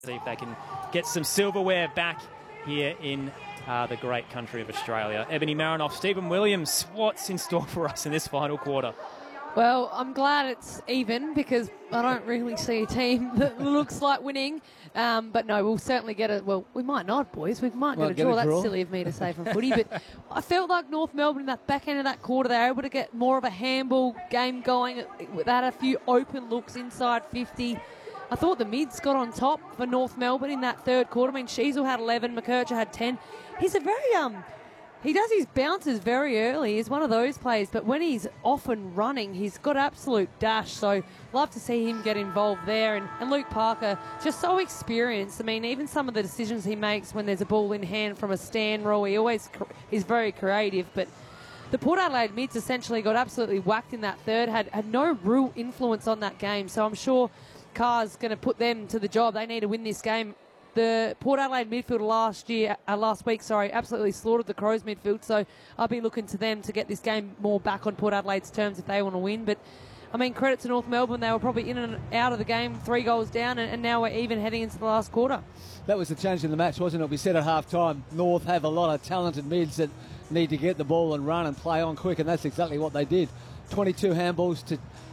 See if they can get some silverware back here in the great country of Australia. Ebony Marinoff, Stephen Williams, what's in store for us in this final quarter? Well, I'm glad it's even because I don't really see a team that looks like winning. But no, we'll certainly get it. Well, we might not, boys. We might get a draw. That's silly of me to say from footy. But I felt like North Melbourne in that back end of that quarter, they were able to get more of a handball game going. They had a few open looks inside 50. I thought the mids got on top for North Melbourne in that third quarter. I mean, Sheasel had 11, McKercher had 10. He's a very, he does his bounces very early. He's one of those players, but when he's off and running, he's got absolute dash. So love to see him get involved there. And Luke Parker, just so experienced. I mean, even some of the decisions he makes when there's a ball in hand from a stand roll, he always is very creative. But the Port Adelaide mids essentially got absolutely whacked in that third, had no real influence on that game. So I'm sure Carr's going to put them to the job. They need to win this game. The Port Adelaide midfield last week, absolutely slaughtered the Crows midfield. So I'll be looking to them to get this game more back on Port Adelaide's terms if they want to win. But I mean, credit to North Melbourne. They were probably in and out of the game, 3 goals down, and now we're even heading into the last quarter. That was the change in the match, wasn't it? We said at half-time, North have a lot of talented mids that need to get the ball and run and play on quick, and that's exactly what they did. 44 handballs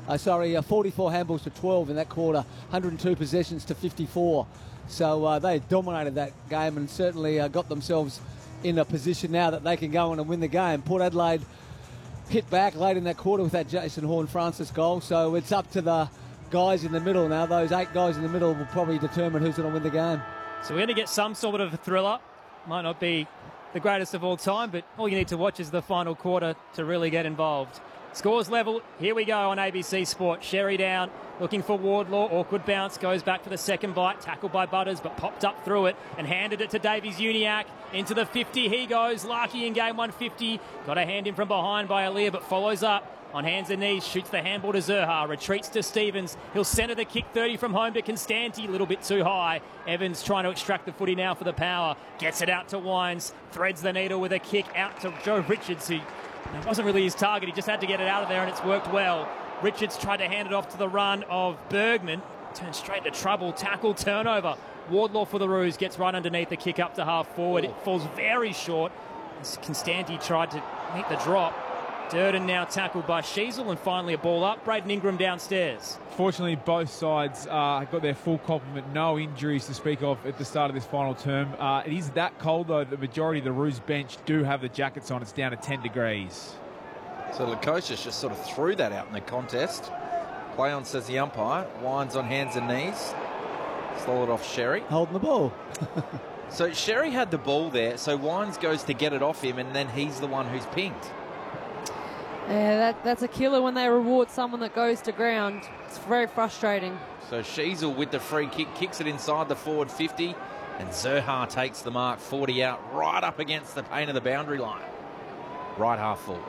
to 12 in that quarter, 102 possessions to 54. So they dominated that game and certainly got themselves in a position now that they can go on and win the game. Port Adelaide hit back late in that quarter with that Jason Horne-Francis goal, so it's up to the guys in the middle now. Those 8 guys in the middle will probably determine who's going to win the game. So we're going to get some sort of a thriller. Might not be the greatest of all time, but all you need to watch is the final quarter to really get involved. Scores level, here we go on ABC Sport. Sherry down, looking for Wardlaw. Awkward bounce, goes back for the second bite. Tackled by Butters, but popped up through it and handed it to Davies Uniacke. Into the 50 he goes. Larkey in game 150. Got a hand in from behind by Aaliyah, but follows up. On hands and knees, shoots the handball to Zurhaar. Retreats to Stevens. He'll centre the kick 30 from home to Constanti. A little bit too high. Evans trying to extract the footy now for the power. Gets it out to Wines. Threads the needle with a kick out to Joe Richards, who it wasn't really his target. He just had to get it out of there, and it's worked well. Richards tried to hand it off to the run of Bergman. Turned straight into trouble. Tackle, turnover. Wardlaw for the ruse. Gets right underneath the kick up to half forward. It falls very short. Constanti tried to meet the drop. Durden now tackled by Sheasel, and finally a ball up. Braden Ingram downstairs. Fortunately, both sides got their full complement. No injuries to speak of at the start of this final term. It is that cold, though. The majority of the Roos bench do have the jackets on. It's down to 10 degrees. So Lukosius just sort of threw that out in the contest. Play on, says the umpire. Wines on hands and knees. Stole it off Sherry. Holding the ball. So Sherry had the ball there, so Wines goes to get it off him, and then he's the one who's pinged. Yeah, that's a killer when they reward someone that goes to ground. It's very frustrating. So Sheasel with the free kick, kicks it inside the forward 50, and Zurhaar takes the mark, 40 out, right up against the paint of the boundary line. Right half forward.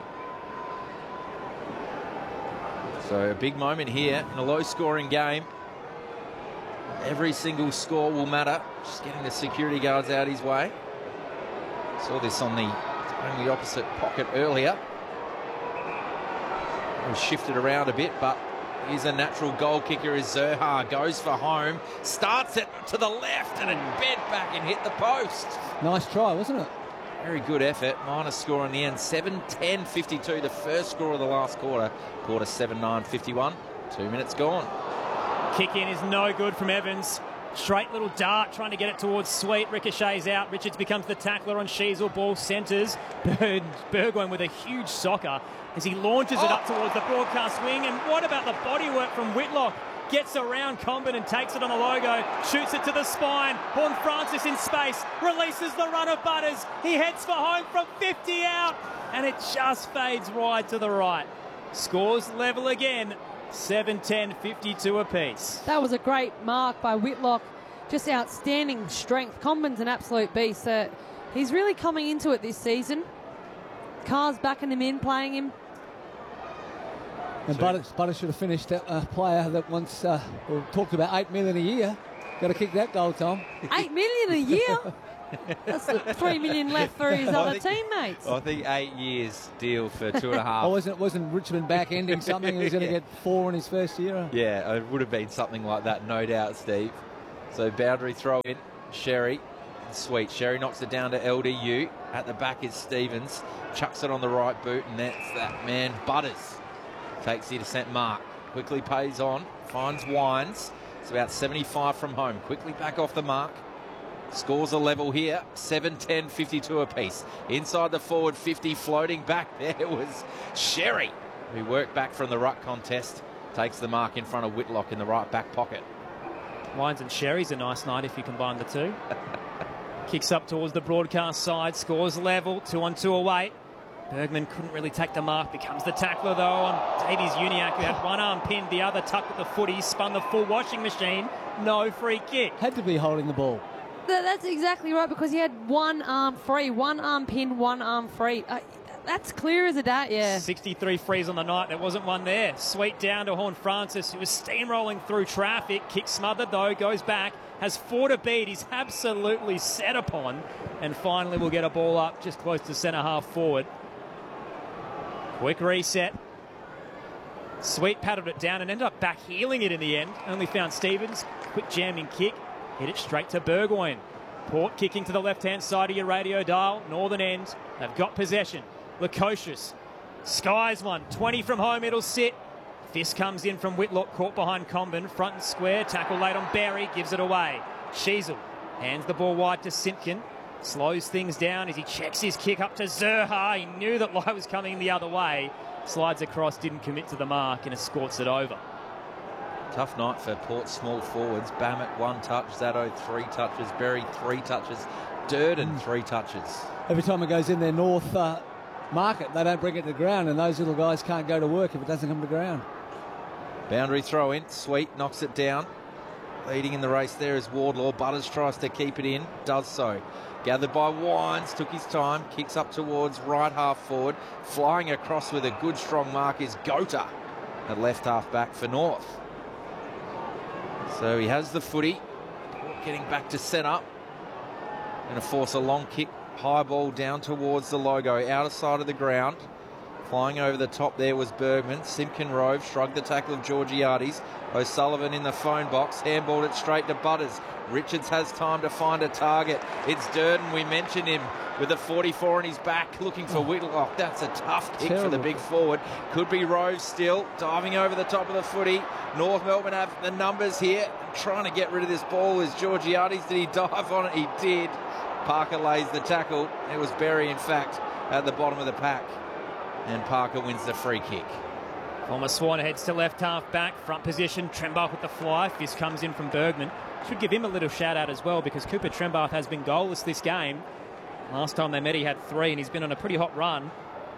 So a big moment here in a low-scoring game. Every single score will matter. Just getting the security guards out his way. Saw this on the opposite pocket earlier. Shifted around a bit, but he's a natural goal kicker as Zurhaar goes for home, starts it to the left and it bent back and hit the post. Nice try, wasn't it? Very good effort. Minor score in the end, 7-10-52, the first score of the last quarter. Quarter 7-9-51, 2 minutes gone. Kick in is no good from Evans. Straight little dart, trying to get it towards Sweet. Ricochets out. Richards becomes the tackler on Sheasel. Ball centres. Burgoyne with a huge socker as he launches it up towards the broadcast wing. And what about the bodywork from Whitlock? Gets around Comben and takes it on the logo. Shoots it to the spine. Horne-Francis in space. Releases the run of Butters. He heads for home from 50 out. And it just fades wide to the right. Scores level again. 7-10-52 apiece. That was a great mark by Whitlock. Just outstanding strength. Comben's an absolute beast. He's really coming into it this season. Carr's backing him in, playing him. And Butters should have finished that player that once talked about $8 million a year. Got to kick that goal, Tom. $8 million a year? That's $3 million left for his other teammates. I think 8 years deal for 2.5. wasn't Richmond back ending something? He was going to get 4 in his first year. Yeah, it would have been something like that, no doubt, Steve. So boundary throw in, Sherry. Sweet. Sherry knocks it down to LDU. At the back is Stevens. Chucks it on the right boot, and that's that man, Butters. Takes the intercept mark. Quickly pays on. Finds Wines. It's about 75 from home. Quickly back off the mark. Scores a level here. 7-10, 52 apiece. Inside the forward 50, floating back there was Sherry, who worked back from the ruck contest. Takes the mark in front of Whitlock in the right back pocket. Wines and Sherry's a nice night if you combine the two. Kicks up towards the broadcast side. Scores level. 2-on-2 away. Bergman couldn't really take the mark. Becomes the tackler, though, on Davies Uniacke, who had one arm pinned, the other tucked at the footy. Spun the full washing machine. No free kick. Had to be holding the ball. That's exactly right, because he had one arm free. One arm pinned, one arm free. That's clear as a day, yeah. 63 frees on the night. There wasn't one there. Sweet down to Horn Francis, who was steamrolling through traffic. Kick smothered, though. Goes back. Has 4 to beat. He's absolutely set upon. And finally will get a ball up just close to centre half forward. Quick reset. Sweet paddled it down and ended up back heeling it in the end. Only found Stevens. Quick jamming kick. Hit it straight to Burgoyne. Port kicking to the left-hand side of your radio dial. Northern end. They've got possession. Lukosius skies one. 20 from home. It'll sit. Fist comes in from Whitlock. Caught behind Comben. Front and square. Tackle late on Barry. Gives it away. Sheasel hands the ball wide to Simpkin. Slows things down as he checks his kick up to Zerha. He knew that Lai was coming the other way. Slides across, didn't commit to the mark, and escorts it over. Tough night for Port small forwards. Bammett 1 touch, Zaddo 3 touches, Berry 3 touches, Durden 3 touches. Every time it goes in their north market, they don't bring it to the ground, and those little guys can't go to work if it doesn't come to ground. Boundary throw in. Sweet knocks it down. Leading in the race there is Wardlaw. Butters tries to keep it in. Does so. Gathered by Wines. Took his time. Kicks up towards right half forward. Flying across with a good strong mark is Gota at left half back for North. So he has the footy. Getting back to centre. Going to force a long kick. High ball down towards the logo. Outer side of the ground. Flying over the top there was Bergman. Simpkin Rove shrugged the tackle of Georgiades. O'Sullivan in the phone box. Handballed it straight to Butters. Richards has time to find a target. It's Durden. We mentioned him with a 44 on his back looking for Whitlock. That's a tough kick for the big forward. Could be Rove still. Diving over the top of the footy. North Melbourne have the numbers here. Trying to get rid of this ball is Georgiades. Did he dive on it? He did. Parker lays the tackle. It was Berry, in fact, at the bottom of the pack. And Parker wins the free kick. Thomas Swan heads to left half back. Front position. Trembath with the fly. Fist comes in from Bergman. Should give him a little shout out as well, because Cooper Trembath has been goalless this game. Last time they met he had 3, and he's been on a pretty hot run.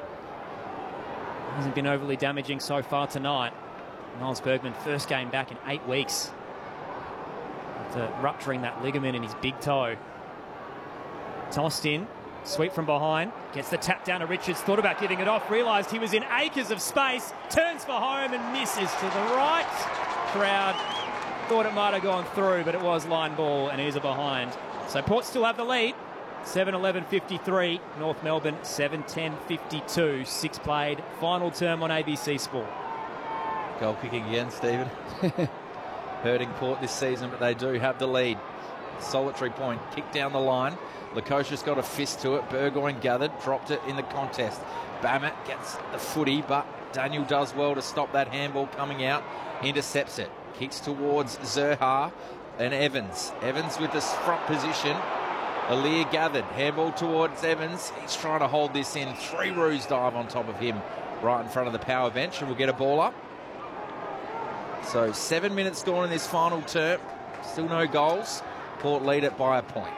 Hasn't been overly damaging so far tonight. Miles Bergman, first game back in 8 weeks. After rupturing that ligament in his big toe. Tossed in. Sweep from behind. Gets the tap down to Richards. Thought about giving it off. Realised he was in acres of space. Turns for home and misses to the right. Crowd thought it might have gone through, but it was line ball and here's a behind. So Port still have the lead. 7-11-53. North Melbourne 7-10-52. 6 played. Final term on ABC Sport. Goal kicking again, Stephen. Hurting Port this season, but they do have the lead. Solitary point. Kick down the line. Lukosius got a fist to it. Burgoyne gathered, dropped it in the contest. Bammett gets the footy, but Daniel does well to stop that handball coming out. Intercepts it. Kicks towards Zerha and Evans. Evans with the front position. Alir gathered. Handball towards Evans. He's trying to hold this in. 3 Roos dive on top of him right in front of the power bench, and we'll get a ball up. So 7 minutes gone in this final term. Still no goals. Port lead it by a point.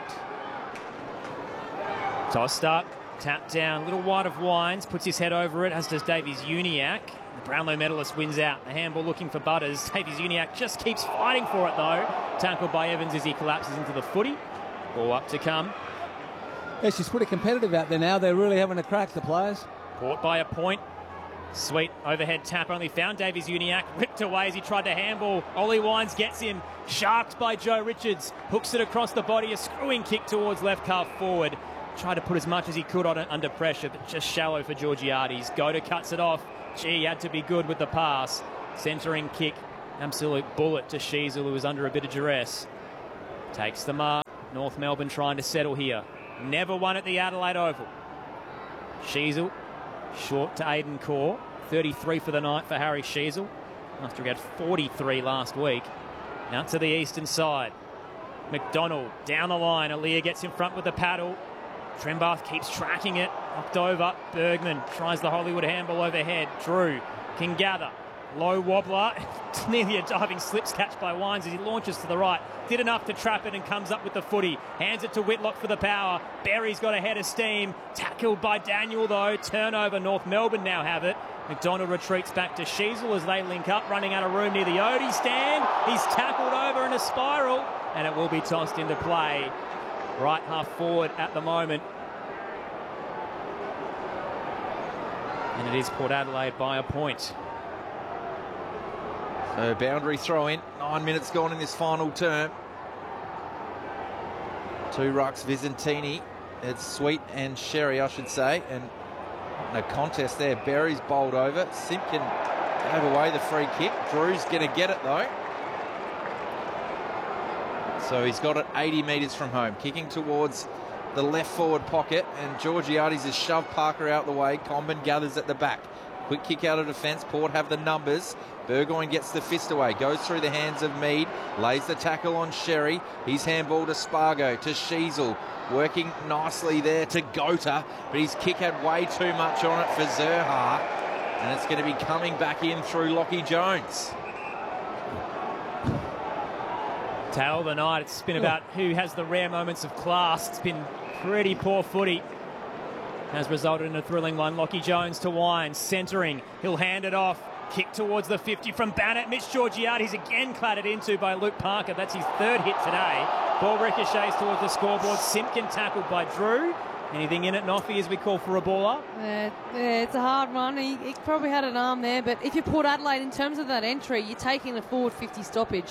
Tossed up, tapped down, little wide of Wines, puts his head over it, as does Davies Uniacke. The Brownlow medalist wins out. The handball looking for Butters. Davies Uniacke just keeps fighting for it though. Tackled by Evans as he collapses into the footy. Ball up to come. Yeah, she's pretty competitive out there now. They're really having a crack, the players. Port by a point. Sweet overhead tap, only found Davies Uniacke. Ripped away as he tried to handball. Ollie Wines gets him. Sharked by Joe Richards. Hooks it across the body. A screwing kick towards left calf forward. Tried to put as much as he could on it under pressure, but just shallow for Georgiades. Gota cuts it off. Gee, had to be good with the pass. Centering kick. Absolute bullet to Sheasel, who was under a bit of duress. Takes the mark. North Melbourne trying to settle here. Never won at the Adelaide Oval. Sheasel short to Aidan Corr. 33 for the night for Harry Sheasel, after he had 43 last week. Out to the eastern side. McDonald down the line. Aaliyah gets in front with the paddle. Trembath keeps tracking it. Knocked over. Bergman tries the Hollywood handball overhead. Drew can gather. Low wobbler. Nearly a diving slips catch by Wines as he launches to the right. Did enough to trap it and comes up with the footy. Hands it to Whitlock for the power. Berry's got a head of steam. Tackled by Daniel though. Turnover. North Melbourne now have it. McDonald retreats back to Sheasel as they link up, running out of room near the Odie stand. He's tackled over in a spiral, and it will be tossed into play. Right half forward at the moment. And it is Port Adelaide by a point. So boundary throw in. 9 minutes gone in this final term. 2 rucks, Visentini. It's Sweet and Sherry, I should say. And a contest there. Berry's bowled over. Simpkin gave away the free kick. Drew's going to get it though. So he's got it 80 metres from home. Kicking towards the left forward pocket. And Georgiades has shoved Parker out the way. Comben gathers at the back. Quick kick out of defence. Port have the numbers. Burgoyne gets the fist away. Goes through the hands of Mead. Lays the tackle on Sherry. He's handball to Spargo. To Sheasel. Working nicely there to Gota. But his kick had way too much on it for Zerha. And it's going to be coming back in through Lockie Jones. Tale of the night. It's been about who has the rare moments of class. It's been pretty poor footy. Has resulted in a thrilling one. Lockie Jones to Wines. Centering. He'll hand it off. Kick towards the 50 from Bannett. Mitch Georgiades again clattered into by Luke Parker. That's his 3rd hit today. Ball ricochets towards the scoreboard. Simpkin tackled by Drew. Anything in it, Noffy, as we call for a baller? It's a hard one. He probably had an arm there, but if you're Port Adelaide, in terms of that entry, you're taking the forward 50 stoppage.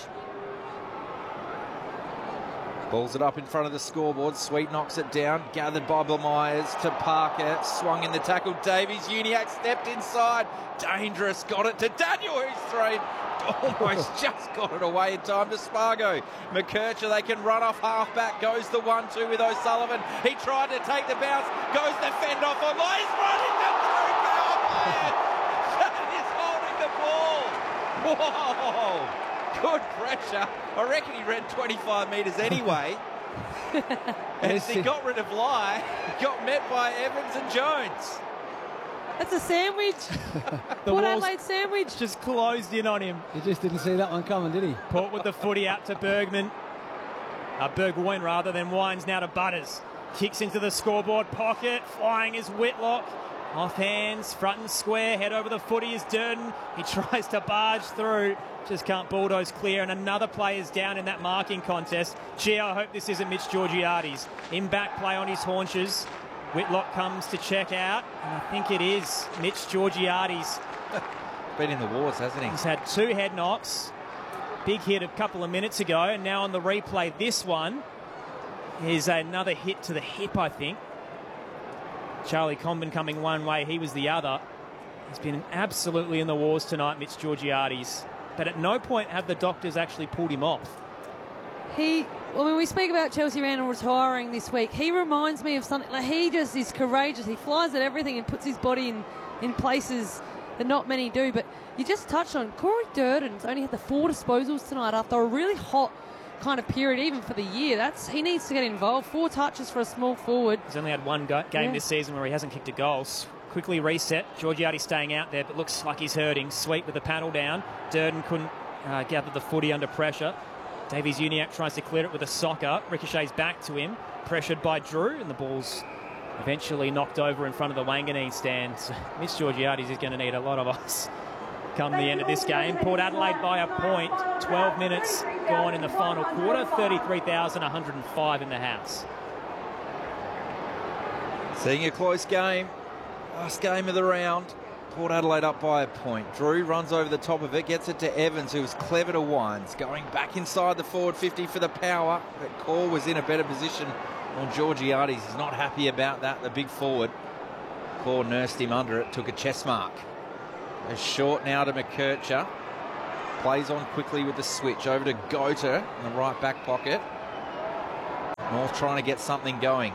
Balls it up in front of the scoreboard. Sweet knocks it down. Gathered by Myers to Parker. Swung in the tackle. Davies. Uniac stepped inside. Dangerous. Got it to Daniel, who's thrown. Almost just got it away in time to Spargo. McKercher, they can run off half-back. Goes the 1-2 with O'Sullivan. He tried to take the bounce. Goes the fend off on line. He's running the true power play. That is holding the ball. Whoa. Good pressure. I reckon he ran 25 metres anyway. And he got rid of Lai. Got met by Evans and Jones. That's a sandwich. Port Adelaide sandwich. Just closed in on him. He just didn't see that one coming, did he? Port with the footy out to Bergman. Burgoyne rather than Wines now to Butters. Kicks into the scoreboard pocket. Flying is Whitlock. Off hands, front and square, head over the footy is Durden. He tries to barge through, just can't bulldoze clear, and another player's down in that marking contest. Gee, I hope this isn't Mitch Georgiades. In back play on his haunches. Whitlock comes to check out, and I think it is Mitch Georgiades. Been in the wars, hasn't he? He's had 2 head knocks. Big hit a couple of minutes ago, and now on the replay, this one is another hit to the hip, I think. Charlie Comben coming one way, he was the other. He's been absolutely in the wars tonight, Mitch Georgiades. But at no point have the doctors actually pulled him off. When we speak about Chelsea Randall retiring this week, he reminds me of something. Like, he just is courageous. He flies at everything and puts his body in places that not many do. But you just touched on Corey Durden's only had the 4 disposals tonight after a really hot kind of period, even for the year. He needs to get involved. 4 touches for a small forward. He's only had one game this season where he hasn't kicked a goal. Quickly reset. Georgiades staying out there, but looks like he's hurting. Sweet with the paddle down. Durden couldn't gather the footy under pressure. Davies Uniac tries to clear it with a socker. Ricochets back to him. Pressured by Drew, and the ball's eventually knocked over in front of the Wanganeen stands. Mitch Georgiades is going to need a lot of us come the end of this game. Port Adelaide by a point. 12 minutes gone in the final quarter. 33,105 in the house. Seeing a close game. Last game of the round. Port Adelaide up by a point. Drew runs over the top of it, gets it to Evans, who was clever to Wines. Going back inside the forward 50 for the power. But Corr was in a better position on Georgiades. He's not happy about that, the big forward. Corr nursed him under it, took a chest mark. A short now to McKercher. Plays on quickly with the switch over to Gota in the right back pocket. North trying to get something going.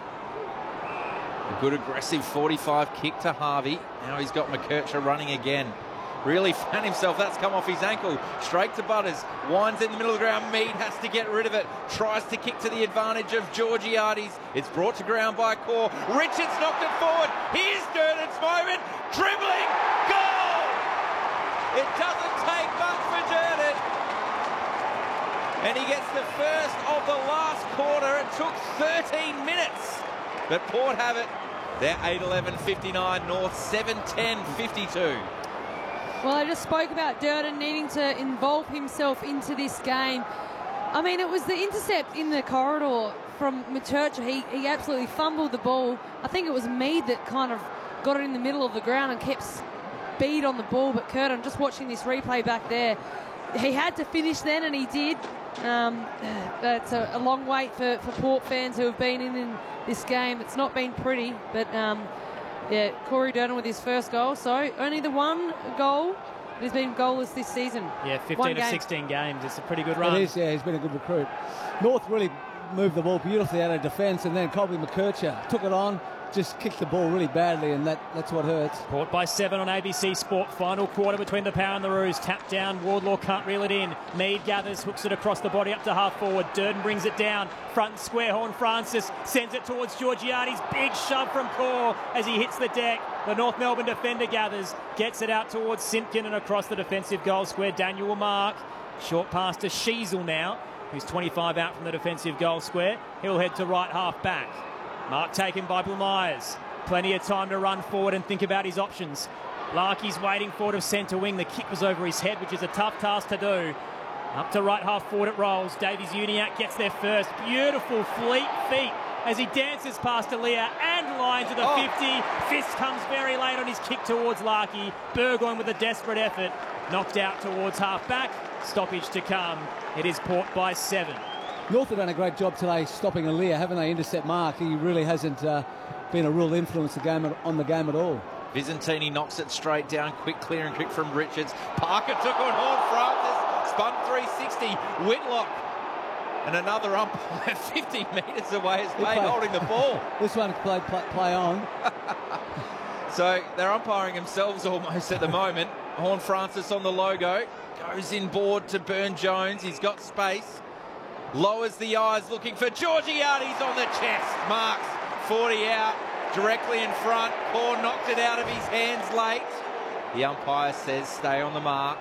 A good aggressive 45 kick to Harvey. Now he's got McKercher running again. Really found himself. That's come off his ankle. Straight to Butters. Winds in the middle of the ground. Mead has to get rid of it. Tries to kick to the advantage of Georgiades. It's brought to ground by Core. Richards knocked it forward. Here's Durden's moment. Dribbling. Goal! It doesn't take much for Durden. And he gets the first of the last quarter. It took 13 minutes. But Port have it. They're 8-11-59. North 7-10-52. Well, I just spoke about Durden needing to involve himself into this game. I mean, it was the intercept in the corridor from McKercher. He absolutely fumbled the ball. I think it was Mead that kind of got it in the middle of the ground and kept speed on the ball. But Curtin, just watching this replay back there, he had to finish then, and he did. That's a long wait for Port fans who have been in this game. It's not been pretty, but... yeah, Corey Durden with his first goal. So only the one goal that has been goalless this season. Yeah, 15 of 16 games. It's a pretty good run. It is, yeah. He's been a good recruit. North really moved the ball beautifully out of defence, and then Colby McKercher took it on, just kicked the ball really badly, and that's what hurts. Port by 7 on ABC Sport. Final quarter between the Power and the Roos. Tap down. Wardlaw can't reel it in. Mead gathers, hooks it across the body up to half forward. Durden brings it down. Front and square. Horne-Francis sends it towards Georgiades. Big shove from Core as he hits the deck. The North Melbourne defender gathers, gets it out towards Simpkin and across the defensive goal square. Daniel will mark. Short pass to Sheasel now, who's 25 out from the defensive goal square. He'll head to right half back. Mark taken by Bill Myers. Plenty of time to run forward and think about his options. Larkey's waiting forward of centre wing. The kick was over his head, which is a tough task to do. Up to right half forward it rolls. Davies-Uniacke gets there first. Beautiful fleet feet as he dances past Aaliyah and line to the 50. Fist comes very late on his kick towards Larkey. Burgoyne with a desperate effort. Knocked out towards half back. Stoppage to come. It is Port by 7. North have done a great job today stopping Aaliyah, haven't they? Intercept Mark. He really hasn't been a real influence on the game at all. Visentini knocks it straight down. Quick clearing kick from Richards. Parker took on Horne-Francis. Spun 360. Whitlock. And another umpire 50 metres away is Payne holding the ball. This one play on. So they're umpiring themselves almost at the moment. Horne-Francis on the logo. Goes inboard to Burne-Jones. He's got space. Lowers the eyes, looking for Georgiades on the chest. Marks 40 out, directly in front. Core knocked it out of his hands late. The umpire says stay on the mark.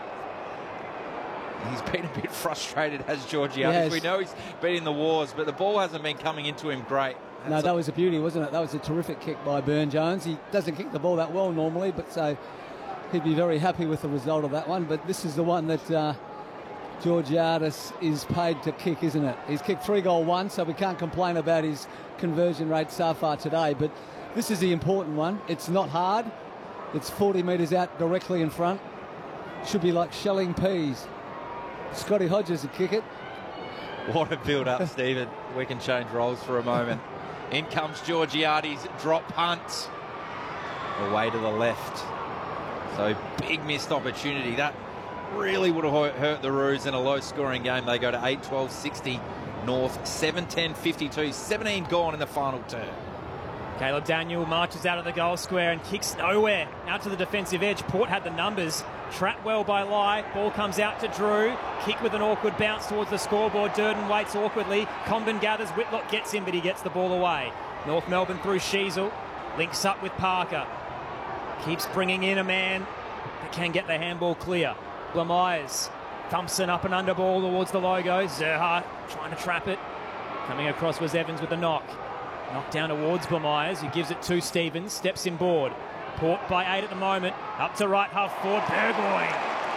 He's been a bit frustrated as Georgiades. Yes. We know he's been in the wars, but the ball hasn't been coming into him great. No, that was a beauty, wasn't it? That was a terrific kick by Burne-Jones. He doesn't kick the ball that well normally, but so he'd be very happy with the result of that one. But this is the one that... Georgiades is paid to kick, isn't it? He's kicked 3-goal-1, so we can't complain about his conversion rate so far today. But this is the important one. It's not hard. It's 40 metres out directly in front. Should be like shelling peas. Scotty Hodges would kick it. What a build-up, Stephen. We can change roles for a moment. In comes Georgiades, drop punt. Away to the left. So big missed opportunity. That really would have hurt the Roos in a low-scoring game. They go to 8-12-60 North, 7-10-52, 17 gone in the final term. Caleb Daniel marches out of the goal square and kicks nowhere. Out to the defensive edge. Port had the numbers. Trapped well by Lai. Ball comes out to Drew. Kick with an awkward bounce towards the scoreboard. Durden waits awkwardly. Comben gathers. Whitlock gets him, but he gets the ball away. North Melbourne through Sheasel. Links up with Parker. Keeps bringing in a man that can get the handball clear. Myers. Thompson up and under ball towards the logo. Zerha trying to trap it. Coming across was Evans with the knock. Knocked down towards Myers, who gives it to Stevens. Steps inboard. Port by 8 at the moment. Up to right half forward. Burgoyne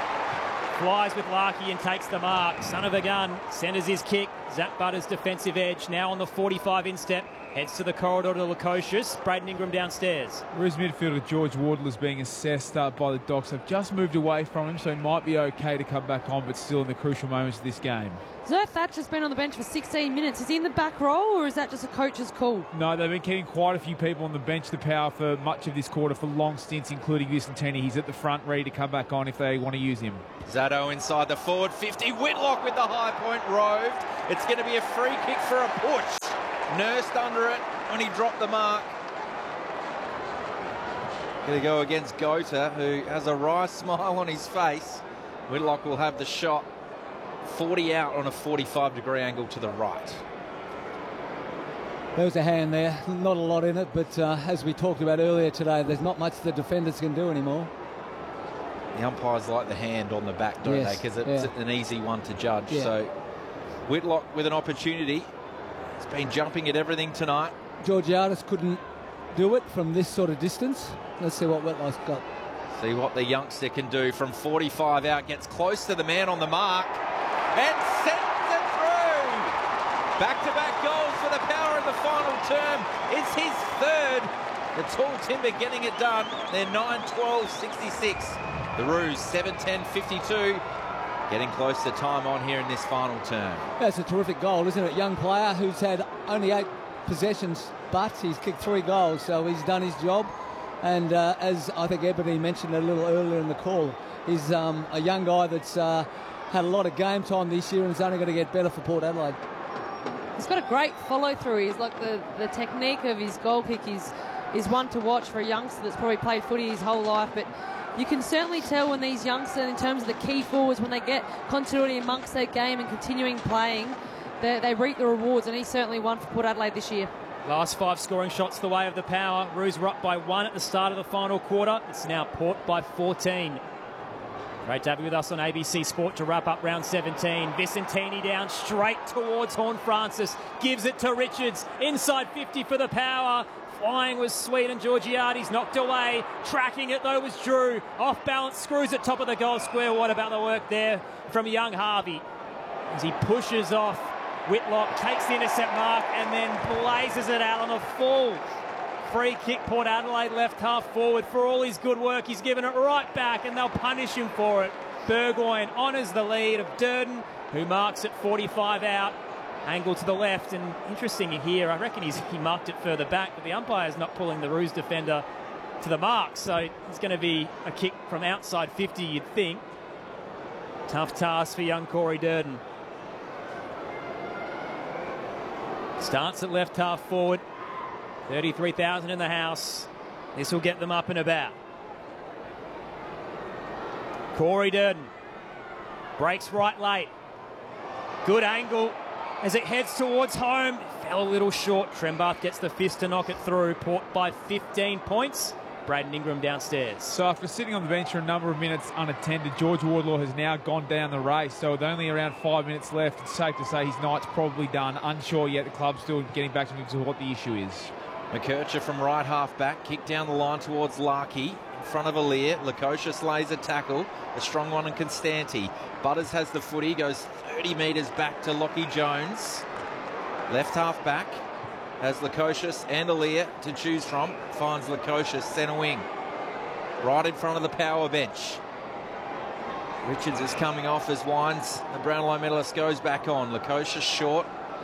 flies with Larkey and takes the mark. Son of a gun. Centres his kick. Zach Butters defensive edge. Now on the 45 instep. Heads to the corridor to Lukosius. Braden Ingram downstairs. Roos midfielder George Wardle is being assessed by the Docs. Have just moved away from him, so he might be okay to come back on, but still in the crucial moments of this game. Zer Thatcher's been on the bench for 16 minutes. Is he in the back row, or is that just a coach's call? No, they've been keeping quite a few people on the bench, the Power, for much of this quarter, for long stints, including Visentini. He's at the front, ready to come back on if they want to use him. Zato inside the forward 50. Whitlock with the high point roved. It's going to be a free kick for a push. nursed under it when he dropped the mark. Going to go against Gota, who has a wry smile on his face. Whitlock will have the shot 40 out on a 45-degree angle to the right. There was a hand there, not a lot in it, but as we talked about earlier today, there's not much the defenders can do anymore. The umpires like the hand on the back, don't they? Because it's an easy one to judge. Yeah. So Whitlock with an opportunity. He's been jumping at everything tonight. Georgiades couldn't do it from this sort of distance. Let's see what Whitlock's got. See what the youngster can do from 45 out. Gets close to the man on the mark and sends it through. Back-to-back goals for the Power in the final term. It's his third. The Tall Timber getting it done. They're 9-12-66. The Roos 7-10-52. Getting close to time on here in this final term. That's a terrific goal, isn't it? Young player who's had only 8 possessions, but he's kicked 3 goals, so he's done his job. And as I think Ebony mentioned a little earlier in the call, he's a young guy that's had a lot of game time this year and is only going to get better for Port Adelaide. He's got a great follow-through. He's like the technique of his goal kick is one to watch for a youngster that's probably played footy his whole life, but you can certainly tell when these youngsters, in terms of the key forwards, when they get continuity amongst their game and continuing playing, they reap the rewards, and he's certainly one for Port Adelaide this year. Last 5 scoring shots the way of the Power. Roos were up by 1 at the start of the final quarter. It's now Port by 14. Great to have you with us on ABC Sport to wrap up round 17. Vicentini down straight towards Horne-Francis. Gives it to Richards. Inside 50 for the Power. Flying was sweet and Georgiades knocked away. Tracking it though was Drew. Off balance, screws it top of the goal square. What about the work there from young Harvey? As he pushes off, Whitlock takes the intercept mark and then blazes it out on a full free kick. Port Adelaide left half forward. For all his good work, he's given it right back and they'll punish him for it. Burgoyne honours the lead of Durden, who marks it 45 out. Angle to the left, and interesting here, I reckon he marked it further back, but the umpire's not pulling the Roos defender to the mark, so it's going to be a kick from outside 50, you'd think. Tough task for young Corey Durden. Starts at left half forward. 33,000 in the house. This will get them up and about. Corey Durden breaks right late. Good angle as it heads towards home. Fell a little short. Trembath gets the fist to knock it through. Port by 15 points. Braden Ingram downstairs. So after sitting on the bench for a number of minutes unattended, George Wardlaw has now gone down the race. So with only around 5 minutes left, it's safe to say his night's probably done. Unsure yet, the club's still getting back to what the issue is. McKercher from right half back, kick down the line towards Larkey. In front of Alier. Lukosius lays a tackle. A strong one in Constanti. Butters has the footy, goes 30 metres back to Lockie Jones. Left half back has Lukosius and Alier to choose from. Finds Lukosius centre wing. Right in front of the Power bench. Richards is coming off as Wines, the Brownlow medalist, goes back on. Lukosius short.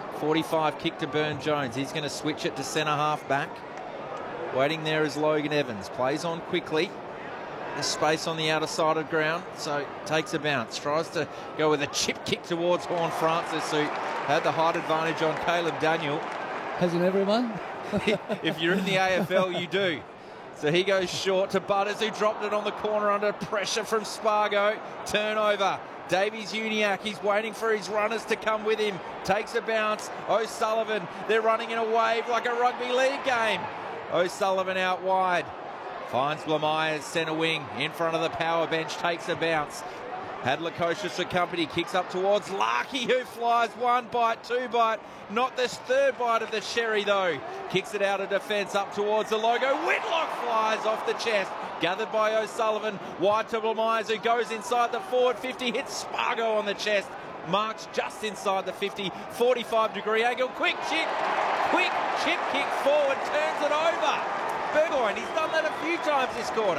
45 kick to Burn Jones. He's going to switch it to centre half back. Waiting there is Logan Evans. Plays on quickly. There's space on the outer side of ground, so takes a bounce. Tries to go with a chip kick towards Horne-Francis, who had the height advantage on Caleb Daniel. Hasn't everyone? If you're in the AFL, you do. So he goes short to Butters, who dropped it on the corner under pressure from Spargo. Turnover. Davies Uniacke, he's waiting for his runners to come with him. Takes a bounce. O'Sullivan, they're running in a wave like a rugby league game. O'Sullivan out wide. Finds Blamires centre wing in front of the Power bench. Takes a bounce. Had Lukosius for company. Kicks up towards Larkey, who flies 1 bite, 2 bite. Not this 3rd bite of the sherry, though. Kicks it out of defence up towards the logo. Whitlock flies off the chest. Gathered by O'Sullivan. Wide to Blamires, who goes inside the forward 50. Hits Spargo on the chest. Marks just inside the 50. 45-degree angle. Quick chip kick forward. Turns it over. Burgoyne, he's done that a few times this quarter.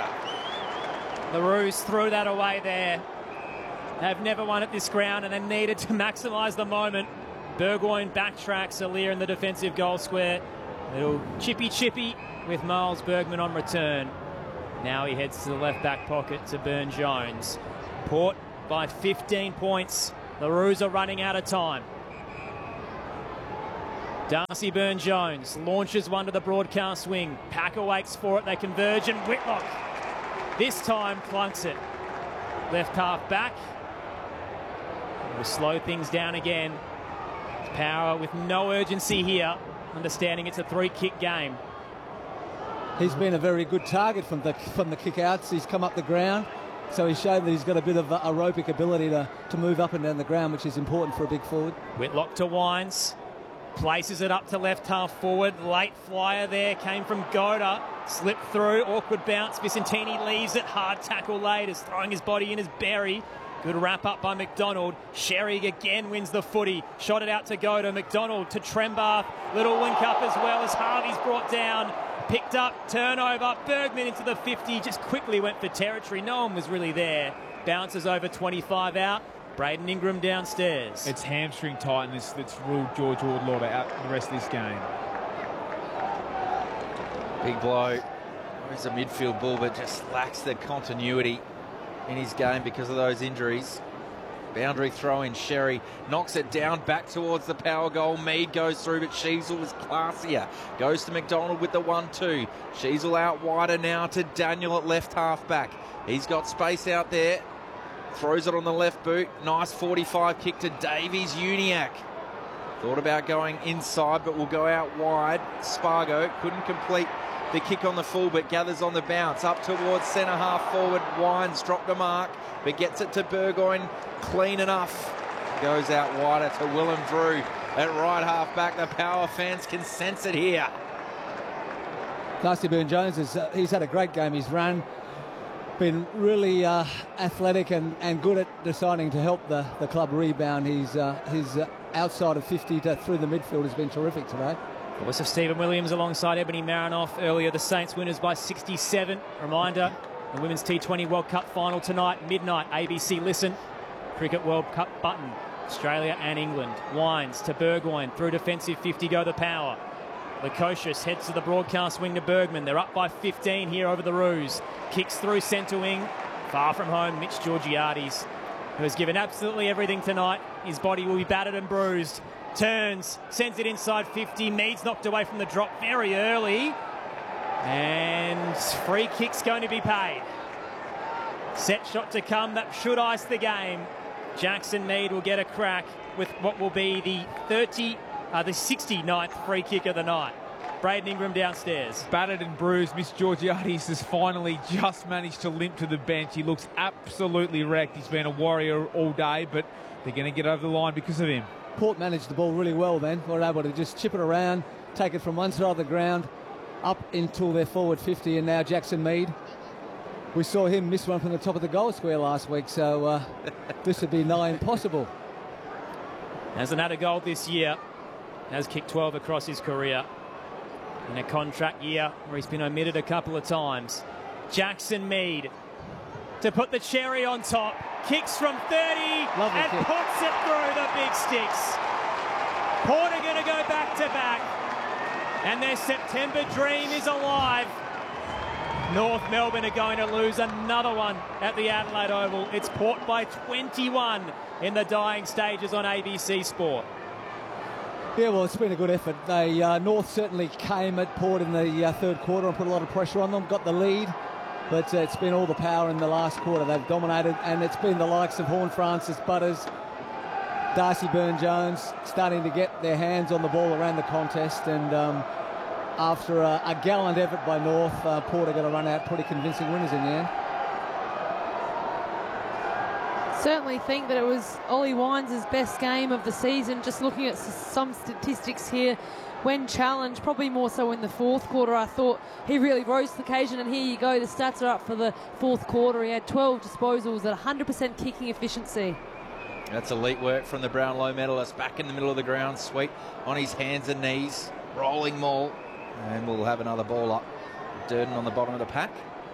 The Roos threw that away there. They've never won at this ground and they needed to maximise the moment. Burgoyne backtracks. Alier in the defensive goal square. Little chippy with Miles Bergman on return. Now he heads to the left back pocket to Burn Jones. Port by 15 points. The Roos are running out of time. Darcy Byrne-Jones launches one to the broadcast wing. Packer waits for it. They converge, and Whitlock this time clunks it. Left half back. We'll slow things down again. Power with no urgency here, understanding it's a 3-kick game. He's been a very good target from the kick-outs. He's come up the ground, so he's shown that he's got a bit of aerobic ability to move up and down the ground, which is important for a big forward. Whitlock to Wines. Places it up to left half forward. Late flyer there came from Goda. Slipped through. Awkward bounce. Vicentini leaves it. Hard tackle late as throwing his body in as Berry. Good wrap up by McDonald. Sherry again wins the footy. Shot it out to Goda. McDonald to Trembath. Little link up as well as Harvey's brought down. Picked up. Turnover. Bergman into the 50. Just quickly went for territory. No one was really there. Bounces over 25 out. Braden Ingram downstairs. It's hamstring tightness that's ruled George Ward-Lauder out the rest of this game. Big blow. He's a midfield bull, but just lacks the continuity in his game because of those injuries. Boundary throw in. Sherry knocks it down back towards the power goal. Mead goes through, but Sheasel was classier. Goes to McDonald with the 1-2. Sheasel out wider now to Daniel at left half back. He's got space out there. Throws it on the left boot. Nice 45 kick to Davies. Uniac thought about going inside, but will go out wide. Spargo couldn't complete the kick on the full, but gathers on the bounce. Up towards centre half forward. Wines dropped the mark, but gets it to Burgoyne. Clean enough. Goes out wider to Willem Drew at right half back. The Power fans can sense it here. Darcy Byrne-Jones, he's had a great game. He's run. Been really athletic and good at deciding to help the club rebound. His outside of 50 through the midfield has been terrific today. Voice of Stephen Williams alongside Ebony Marinoff earlier. The Saints winners by 67. Reminder, the Women's T20 World Cup final tonight, midnight. ABC Listen. Cricket World Cup button. Australia and England. Wines to Burgoyne. Through defensive 50 go the Power. Lukosius heads to the broadcast wing to Bergman. They're up by 15 here over the Roos. Kicks through centre wing. Far from home, Mitch Georgiades, who has given absolutely everything tonight. His body will be battered and bruised. Turns, sends it inside 50. Mead's knocked away from the drop very early. And free kick's going to be paid. Set shot to come. That should ice the game. Jackson Mead will get a crack with what will be the 69th free kick of the night. Braden Ingram downstairs. Battered and bruised. Miss Georgiades has finally just managed to limp to the bench. He looks absolutely wrecked. He's been a warrior all day, but they're going to get over the line because of him. Port managed the ball really well then. They were able to just chip it around, take it from one side of the ground, up into their forward 50, and now Jackson Mead. We saw him miss one from the top of the goal square last week, so this would be nigh impossible. Hasn't had a goal this year. Has kicked 12 across his career. In a contract year where he's been omitted a couple of times. Jackson Mead to put the cherry on top. Kicks from 30 Lovely and kick. puts it through the big sticks. Port are going to go back to back. And their September dream is alive. North Melbourne are going to lose another one at the Adelaide Oval. It's Port by 21 in the dying stages on ABC Sport. Yeah, well, it's been a good effort. They North certainly came at Port in the third quarter and put a lot of pressure on them, got the lead, but it's been all the power in the last quarter. They've dominated, and it's been the likes of Horne-Francis, Butters, Darcy Byrne-Jones starting to get their hands on the ball around the contest, and after a gallant effort by North, Port are going to run out pretty convincing winners in the end. Certainly think that it was Ollie Wines' best game of the season. Just looking at some statistics here, when challenged, probably more so in the fourth quarter, I thought he really rose to the occasion, and here you go, the stats are up for the fourth quarter. He had 12 disposals at 100% kicking efficiency. That's elite work from the Brownlow medalist, back in the middle of the ground, sweep on his hands and knees, rolling maul, and we'll have another ball up. Durden on the bottom of the pack.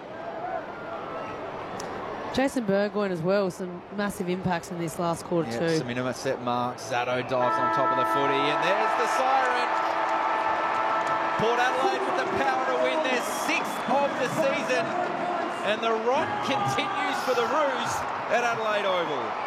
Jason Burgoyne as well, some massive impacts in this last quarter too. Some minimum set marks. Zato dives on top of the footy, and there's the siren. Port Adelaide with the power to win their 6th of the season, and the rot continues for the Roos at Adelaide Oval.